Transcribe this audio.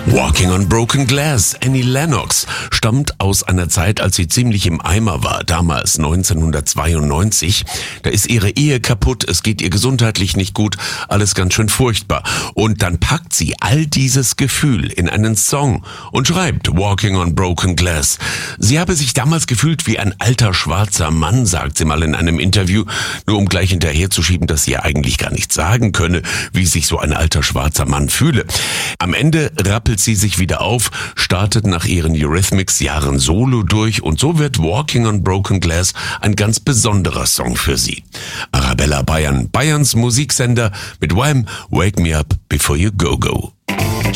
Walking on Broken Glass, Annie Lennox, stammt aus einer Zeit, als sie ziemlich im Eimer war, damals 1992. Da ist ihre Ehe kaputt, es geht ihr gesundheitlich nicht gut, alles ganz schön furchtbar. Und dann packt sie all dieses Gefühl in einen Song und schreibt Walking on Broken Glass. Sie habe sich damals gefühlt wie ein alter schwarzer Mann, sagt sie mal in einem Interview, nur um gleich hinterherzuschieben, dass sie ja eigentlich gar nicht sagen könne, wie sich so ein alter schwarzer Mann fühle. Am Ende rappelt sie sich wieder auf, startet nach ihren Eurythmics-Jahren solo durch und so wird Walking on Broken Glass ein ganz besonderer Song für sie. Arabella Bayern, Bayerns Musiksender mit Wham! Wake Me Up Before You Go Go.